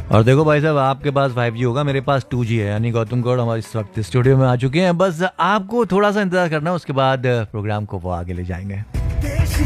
और देखो भाई साहब, आपके पास 5G होगा, मेरे पास 2G है। यानी गौतम गौड़ हमारे इस वक्त स्टूडियो में आ चुके हैं। बस आपको थोड़ा सा इंतजार करना है, उसके बाद प्रोग्राम को वो आगे ले जाएंगे।